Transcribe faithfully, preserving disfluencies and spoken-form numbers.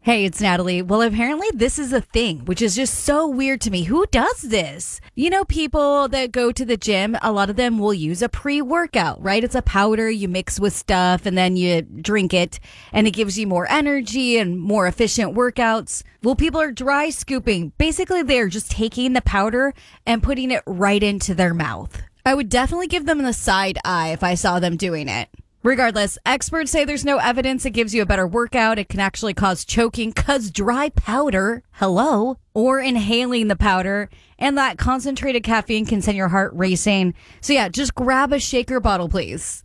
Hey, it's Natalie. Well, apparently this is a thing, which is just so weird to me. Who does this? You know, people that go to the gym, a lot of them will use a pre-workout, right? It's a powder you mix with stuff and then you drink it and it gives you more energy and more efficient workouts. Well, people are dry scooping. Basically, they're just taking the powder and putting it right into their mouth. I would definitely give them the side eye if I saw them doing it. Regardless, experts say there's no evidence it gives you a better workout. It can actually cause choking because dry powder, hello, or inhaling the powder, and that concentrated caffeine can send your heart racing. So yeah, just grab a shaker bottle, please.